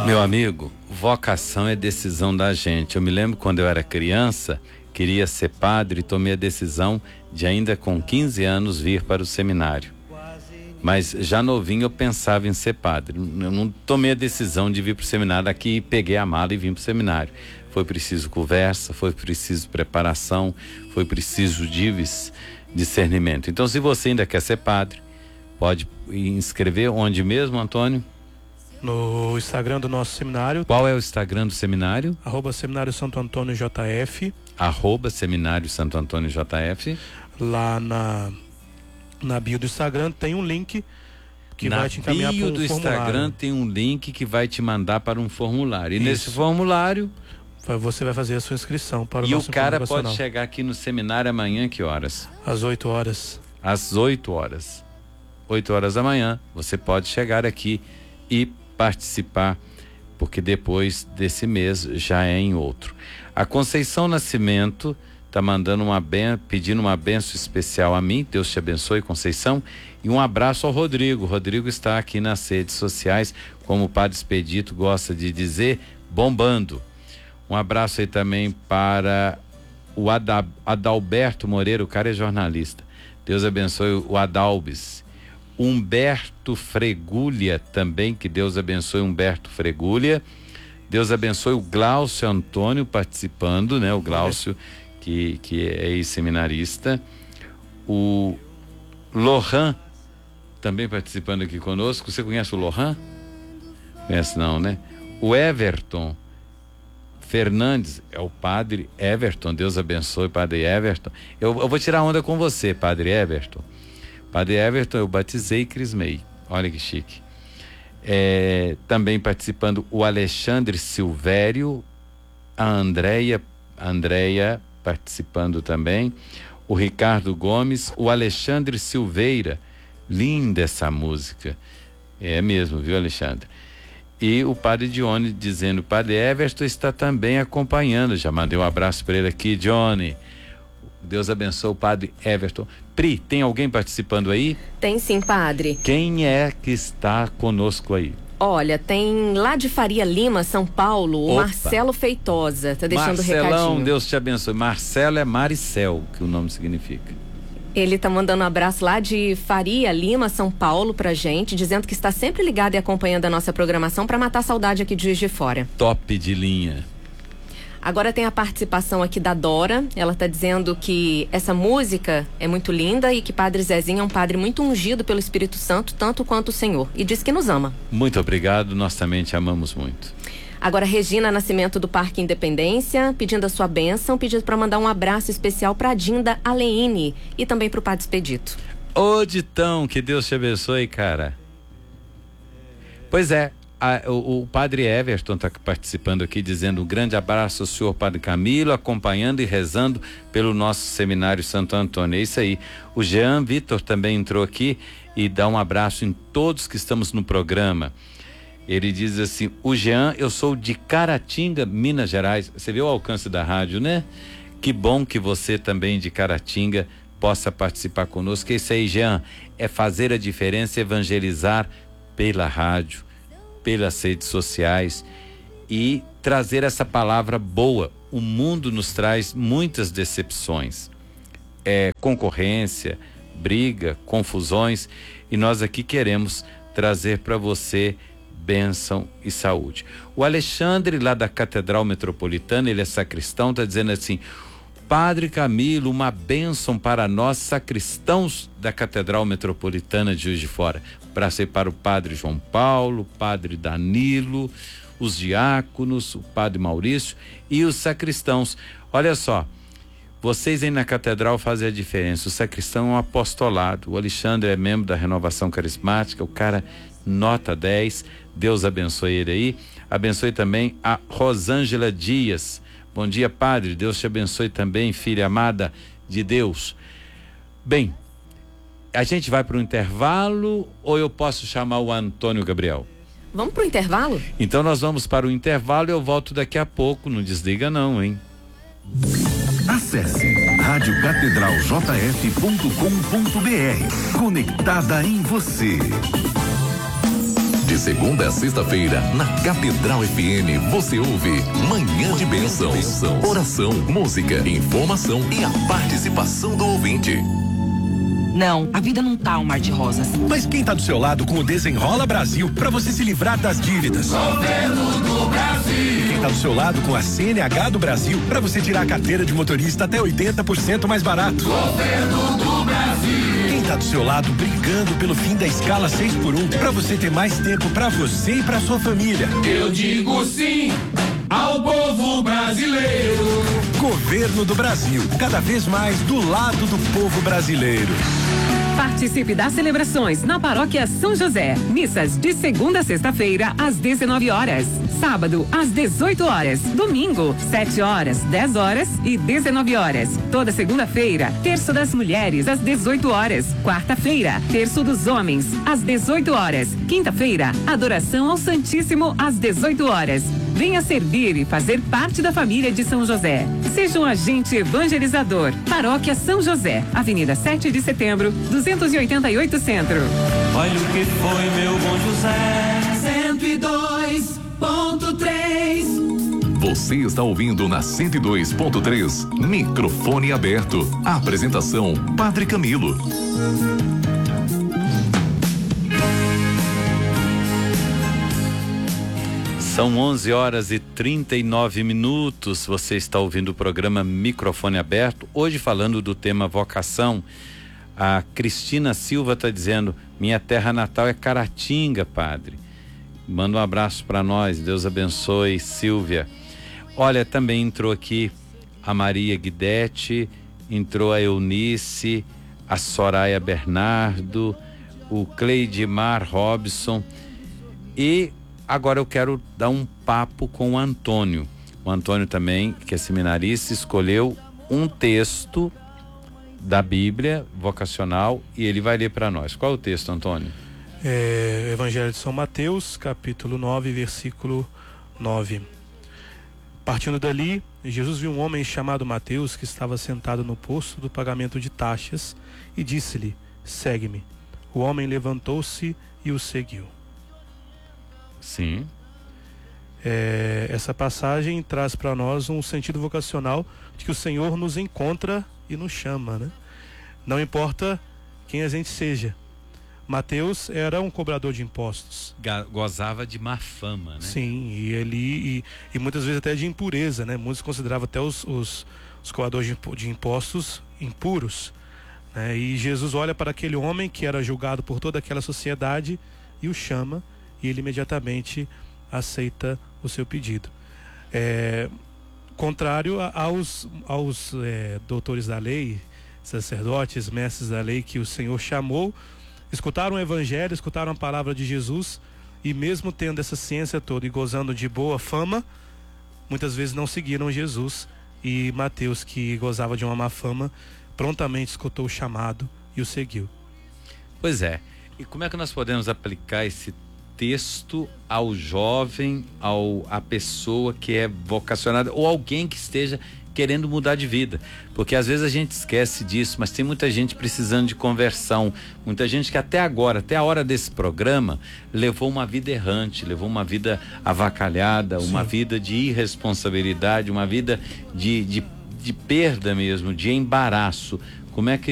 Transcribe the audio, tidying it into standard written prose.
Meu amigo, vocação é decisão da gente. Eu me lembro quando eu era criança, queria ser padre e tomei a decisão de ainda com 15 anos vir para o seminário. Mas já novinho eu pensava em ser padre. Eu não tomei a decisão de vir para o seminário aqui, peguei a mala e vim para o seminário. Foi preciso conversa, foi preciso preparação, foi preciso discernimento. Então, se você ainda quer ser padre, pode inscrever onde mesmo, Antônio? No Instagram do nosso seminário. Qual é o Instagram do seminário? @Seminário Santo Antônio JF. @Seminário Santo Antônio JF. Lá na bio do Instagram tem um link que vai te encaminhar para um formulário. Na bio do Instagram tem um link que vai te mandar para um formulário. E nesse formulário você vai fazer a sua inscrição para o nosso E o cara pode chegar aqui no seminário amanhã, que horas? Às 8 horas. Às 8 horas. 8 horas da manhã, você pode chegar aqui e participar, porque depois desse mês já é em outro. A Conceição Nascimento está mandando pedindo uma benção especial a mim. Deus te abençoe, Conceição, e um abraço ao Rodrigo. Rodrigo está aqui nas redes sociais, como o Padre Expedito gosta de dizer, bombando. Um abraço aí também para o Adalberto Moreira, o cara é jornalista. Deus abençoe o Adalbes. Humberto Fregulha também, que Deus abençoe Humberto Fregulha. Deus abençoe o Glaucio Antônio participando, né? O Glaucio, que é ex-seminarista. O Lohan também participando aqui conosco. Você conhece o Lohan? Conhece não, né? O Everton Fernandes, é o Padre Everton. Deus abençoe, Padre Everton. Eu vou tirar onda com você, Padre Everton. Padre Everton, eu batizei e crismei. Olha que chique. Também participando o Alexandre Silvério, a Andréia participando também, o Ricardo Gomes, o Alexandre Silveira. Linda essa música. É mesmo, viu, Alexandre? E o Padre Johnny dizendo, o Padre Everton está também acompanhando. Já mandei um abraço para ele aqui, Johnny. Deus abençoe o Padre Everton. Pri, tem alguém participando aí? Tem sim, Padre. Quem é que está conosco aí? Olha, tem lá de Faria Lima, São Paulo, o Marcelo Feitosa. Tá deixando Marcelão, recadinho. Deus te abençoe. Marcelo é Maricel, que o nome significa. Ele tá mandando um abraço lá de Faria Lima, São Paulo, pra gente, dizendo que está sempre ligado e acompanhando a nossa programação para matar a saudade aqui de Juiz de Fora. Top de linha. Agora tem a participação aqui da Dora. Ela tá dizendo que essa música é muito linda e que Padre Zezinho é um padre muito ungido pelo Espírito Santo, tanto quanto o Senhor. E diz que nos ama. Muito obrigado, nós também te amamos muito. Agora, Regina Nascimento do Parque Independência, pedindo a sua bênção, pedindo para mandar um abraço especial para Dinda Aleine e também para o Padre Expedito. Ô, Ditão, que Deus te abençoe, cara. Pois é, o Padre Everton está participando aqui, dizendo um grande abraço ao senhor Padre Camilo, acompanhando e rezando pelo nosso seminário Santo Antônio. É isso aí. O Jean Vitor também entrou aqui e dá um abraço em todos que estamos no programa. Ele diz assim, o Jean, eu sou de Caratinga, Minas Gerais. Você viu o alcance da rádio, né? Que bom que você também de Caratinga possa participar conosco. É isso aí, Jean, é fazer a diferença, evangelizar pela rádio, pelas redes sociais e trazer essa palavra boa. O mundo nos traz muitas decepções, concorrência, briga, confusões, e nós aqui queremos trazer para você bênção e saúde. O Alexandre, lá da Catedral Metropolitana, ele é sacristão, está dizendo assim, Padre Camilo, uma bênção para nós sacristãos da Catedral Metropolitana de Juiz de Fora, para o Padre João Paulo, Padre Danilo, os diáconos, o Padre Maurício e os sacristãos. Olha só, vocês aí na Catedral fazem a diferença. O sacristão é um apostolado. O Alexandre é membro da Renovação Carismática, o cara nota 10, Deus abençoe ele aí. Abençoe também a Rosângela Dias. Bom dia, Padre, Deus te abençoe também, filha amada de Deus. Bem, a gente vai para o intervalo ou eu posso chamar o Antônio Gabriel? Vamos para o intervalo? Então nós vamos para o intervalo e eu volto daqui a pouco, não desliga não, hein? Acesse radiocatedraljf.com.br. Conectada em você. De segunda a sexta-feira, na Catedral FM, você ouve Manhã de Bênção. Oração, música, informação e a participação do ouvinte. Não, a vida não tá um mar de rosas. Mas quem tá do seu lado com o Desenrola Brasil pra você se livrar das dívidas? Governo do Brasil. Quem tá do seu lado com a CNH do Brasil pra você tirar a carteira de motorista até 80% mais barato? Governo do Brasil. Quem tá do seu lado brigando pelo fim da escala 6x1 pra você ter mais tempo pra você e pra sua família? Eu digo sim ao povo brasileiro. Governo do Brasil, cada vez mais do lado do povo brasileiro. Participe das celebrações na Paróquia São José. Missas de segunda a sexta-feira às 19 horas. Sábado às 18 horas. Domingo, 7 horas, 10 horas e 19 horas. Toda segunda-feira, terço das mulheres às 18 horas. Quarta-feira, terço dos homens às 18 horas. Quinta-feira, adoração ao Santíssimo às 18 horas. Venha servir e fazer parte da família de São José. Seja um agente evangelizador. Paróquia São José, Avenida 7 de Setembro, 288 Centro. Olha o que foi meu bom José. 102.3. Você está ouvindo na 102.3, microfone aberto. A apresentação, Padre Camilo. São 11 horas e 39 minutos. Você está ouvindo o programa Microfone Aberto. Hoje falando do tema vocação. A Cristina Silva está dizendo: minha terra natal é Caratinga, padre. Manda um abraço para nós. Deus abençoe, Silvia. Olha, também entrou aqui a Maria Guidetti, entrou a Eunice, a Soraya Bernardo, o Cleidimar Robson e agora eu quero dar um papo com o Antônio. O Antônio também, que é seminarista, escolheu um texto da Bíblia vocacional e ele vai ler para nós. Qual é o texto, Antônio? Evangelho de São Mateus, capítulo 9, versículo 9. Partindo dali, Jesus viu um homem chamado Mateus que estava sentado no posto do pagamento de taxas e disse-lhe: segue-me. O homem levantou-se e o seguiu. Sim. Essa passagem traz para nós um sentido vocacional de que o Senhor nos encontra e nos chama, né? Não importa quem a gente seja. Mateus era um cobrador de impostos. Gozava de má fama, né? Sim, e muitas vezes até de impureza, né? Muitos consideravam até os cobradores de impostos impuros, né? E Jesus olha para aquele homem que era julgado por toda aquela sociedade e o chama, e ele imediatamente aceita o seu pedido. Contrário aos doutores da lei, sacerdotes, mestres da lei que o Senhor chamou, escutaram o evangelho, escutaram a palavra de Jesus e mesmo tendo essa ciência toda e gozando de boa fama, muitas vezes não seguiram Jesus. E Mateus, que gozava de uma má fama, prontamente escutou o chamado e o seguiu. Pois é. E como é que nós podemos aplicar esse texto ao jovem, à pessoa que é vocacionada ou alguém que esteja querendo mudar de vida? Porque às vezes a gente esquece disso, mas tem muita gente precisando de conversão, muita gente que até agora, até a hora desse programa, levou uma vida errante, levou uma vida avacalhada, Sim. Uma vida de irresponsabilidade, uma vida de perda mesmo, de embaraço. Como é que